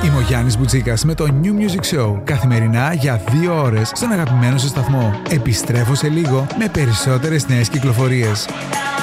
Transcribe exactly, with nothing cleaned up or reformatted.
Είμαι ο Γιάννης Μπουτσίκας με το New Music Show. Καθημερινά για δύο ώρες στον αγαπημένο σου σταθμό. Επιστρέφω σε λίγο με περισσότερες νέες κυκλοφορίες.